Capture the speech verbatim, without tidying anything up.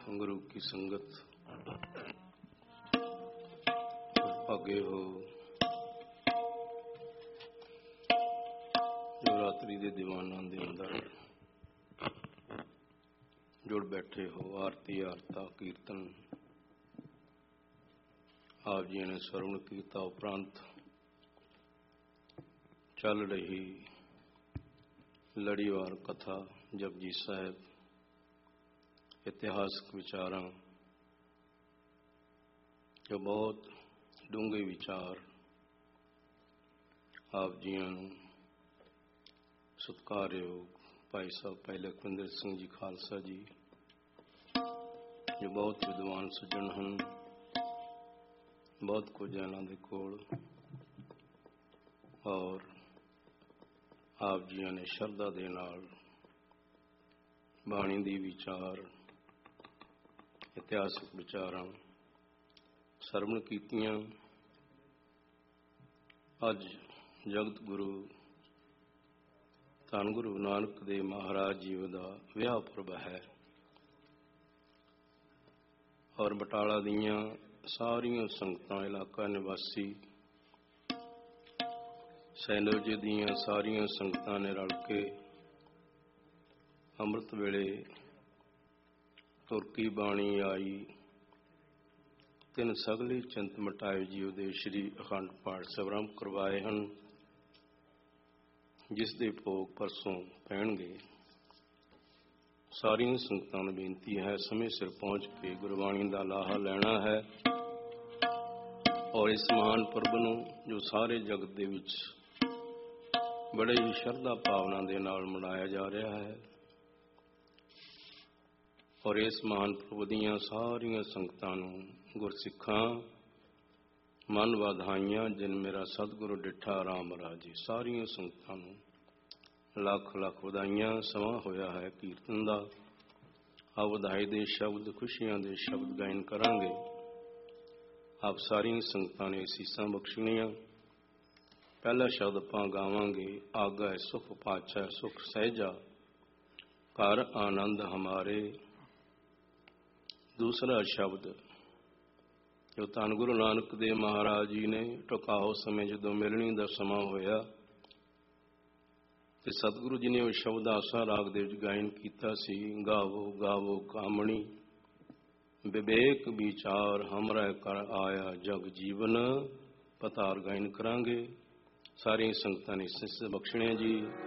गुरु की संगत भागे हो जो रात्रि दे दीवाना दे अंदर जुड़ बैठे हो। आरती आरता कीर्तन आप जी ने श्रवण कीता उपरांत चल रही लड़ीवार कथा जपजी साहिब इतिहासक विचारां जो बहुत डूंगे विचार आप जियां नूं सत्कारयोग भाई साहब भाई लखविंदर सिंह जी खालसा जी जो बहुत विद्वान सज्जन हैं, बहुत कुछ इन्हां दे कोल और आप जियां ने शरदा दे नाल बाणी दी विचार इतिहासक विचारां सरवण कीतियां। अज जगत गुरु धन गुरु नानक देव महाराज जी का विआह पुरब है और बटाला दियां सारियां संगतां इलाका निवासी सैनोजे दियां सारियां संगतां ने रल के अमृत वेले तुरकी बाणी आई तिन सगली चिंत मटाए जीव दे श्री अखंड पाठ सवरंभ करवाए हैं, जिस दे भोग परसों पैणगे। सारियां संगतां नूं बेनती है समय सिर पहुंच के गुरबाणी दा लाहा लैना है और इस महान पुरब नूं जो सारे जगत दे विच बड़े ही शरधा भावना दे नाल मनाया जा रहा है और इस महान पुरब दीयां सारियां संगतां नूं गुरसिखां मन वाधाइयां जिन मेरा सतगुरु डिठा राम राजे। सारियां संगतां नूं लख लख वधाइयां। समा होया है कीर्तन दा। आ वधाई दे शब्द खुशियां दे शब्द गायन करांगे। आप सारियां संगतां ने सीसां बख्शणियां। पहला शब्द आपां गावांगे आगा सुख पाचा सुख सहजा घर आनंद हमारे। दूसरा शब्द जो धन गुरु नानक देव महाराज जी ने टुकाओ समय जदों मिलनी का समा होया ते सतगुरु जी ने वह शब्द आसा राग दे विच गायन कीता सी। गावो गावो कामणी विवेक विचार हमरा कर आया जग जीवन पतार गायन करांगे। सारी संगतां ने सिस बख्शणे जी।